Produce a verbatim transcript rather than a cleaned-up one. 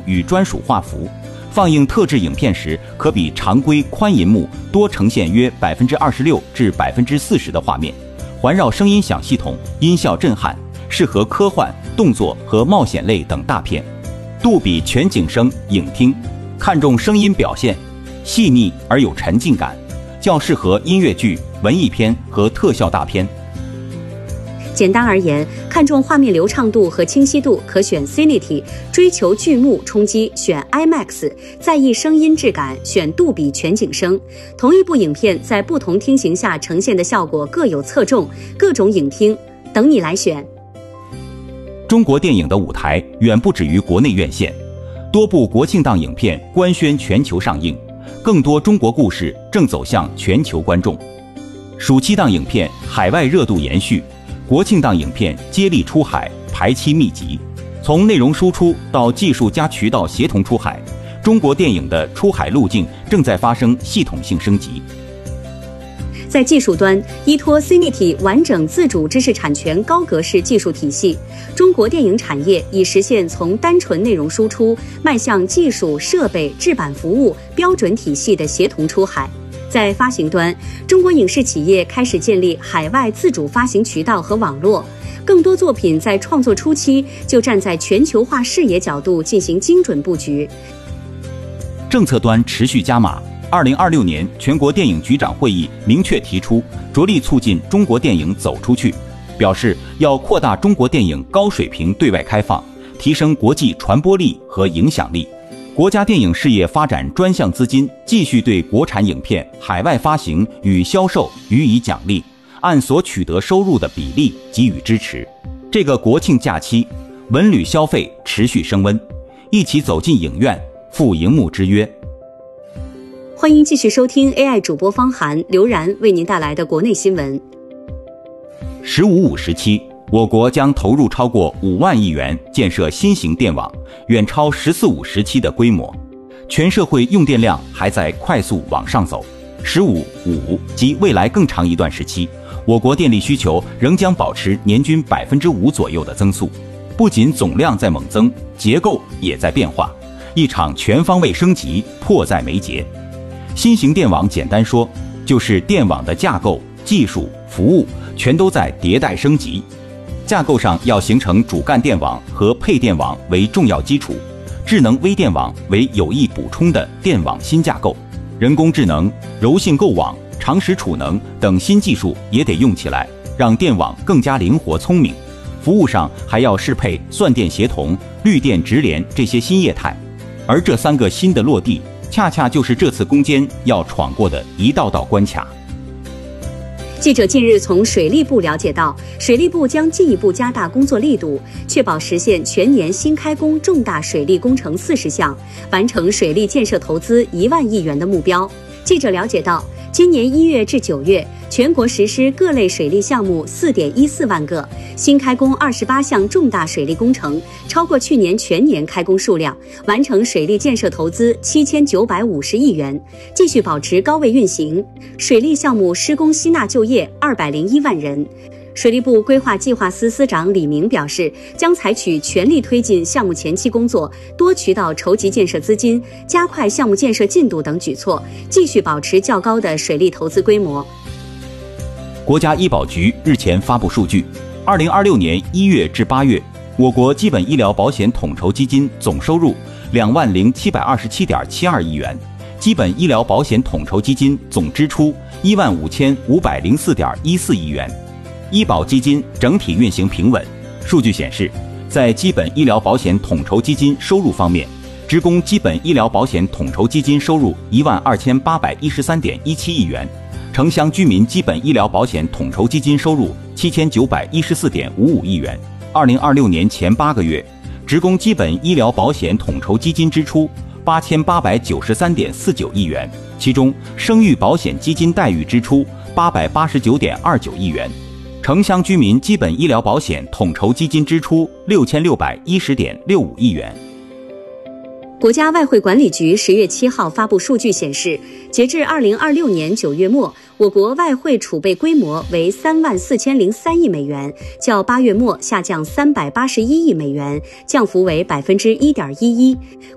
与专属画幅。放映特制影片时，可比常规宽银幕多呈现约 百分之二十六 至 百分之四十 的画面。环绕声音响系统，音效震撼，适合科幻、动作和冒险类等大片。杜比全景声影厅，看重声音表现，细腻而有沉浸感，较适合音乐剧、文艺片和特效大片。 简单而言，看重画面流畅度和清晰度可选 Cinity， 追求剧目冲击选 IMAX， 在意声音质感选杜比全景声。同一部影片在不同厅型下呈现的效果各有侧重，各种影厅等你来选。 中国电影的舞台远不止于国内院线，多部国庆档影片官宣全球上映，更多中国故事正走向全球观众。暑期档影片海外热度延续，国庆档影片接力出海，排期密集。从内容输出到技术加渠道协同出海，中国电影的出海路径正在发生系统性升级。 在技术端，依托 Cinity 完整自主知识产权高格式技术体系，中国电影产业已实现从单纯内容输出迈向技术、设备、制版服务标准体系的协同出海。在发行端，中国影视企业开始建立海外自主发行渠道和网络，更多作品在创作初期就站在全球化视野角度进行精准布局。 政策端持续加码。二零二六年全国电影局长会议明确提出，着力促进中国电影走出去，表示要扩大中国电影高水平对外开放，提升国际传播力和影响力。国家电影事业发展专项资金继续对国产影片海外发行与销售予以奖励，按所取得收入的比例给予支持。这个国庆假期，文旅消费持续升温，一起走进影院，赴荧幕之约。 欢迎继续收听 A I 主播方涵、刘然为您带来的国内新闻。 十五五时期，我国将投入超过五万亿元建设新型电网，远超十四五时期的规模。全社会用电量还在快速往上走。十五五及未来更长一段时期，我国电力需求仍将保持年均百分之五左右的增速。不仅总量在猛增，结构也在变化，一场全方位升级迫在眉睫。新型电网简单说，就是电网的架构、技术、服务全都在迭代升级。架构上要形成主干电网和配电网为重要基础，智能微电网为有益补充的电网新架构，人工智能、柔性构网、长时储能等新技术也得用起来，让电网更加灵活聪明。服务上还要适配算电协同、绿电直联这些新业态，而这三个新的落地，恰恰就是这次攻坚要闯过的一道道关卡。 记者近日从水利部了解到，水利部将进一步加大工作力度，确保实现全年新开工重大水利工程四十项，完成水利建设投资一万亿元的目标。记者了解到，今年一月至九月，全国实施各类水利项目 四点一四万个，新开工二十八项重大水利工程，超过去年全年开工数量，完成水利建设投资七千九百五十亿元，继续保持高位运行。水利项目施工吸纳就业二百零一万人。水利部规划计划司司长李明表示，将采取全力推进项目前期工作、多渠道筹集建设资金、加快项目建设进度等举措，继续保持较高的水利投资规模。 国家医保局日前发布数据，二零二六年一月至八月，我国基本医疗保险统筹基金总收入两万零七百二十七点七二亿元，基本医疗保险统筹基金总支出一万五千五百零四点一四亿元。医保基金整体运行平稳。数据显示，在基本医疗保险统筹基金收入方面，职工基本医疗保险统筹基金收入一万二千八百一十三点一七亿元，城乡居民基本医疗保险统筹基金收入七千九百一十四点五五亿元。二零二六年前八个月，职工基本医疗保险统筹基金支出八千八百九十三点四九亿元，其中生育保险基金待遇支出八百八十九点二九亿元。城乡居民基本医疗保险统筹基金支出六千六百一十点六五亿元。 国家外汇管理局十月七号发布数据显示，截至二零二六年九月末，我国外汇储备规模为三万四千零三亿美元，较八月末下降三百八十一亿美元，降幅为百分之一点一一。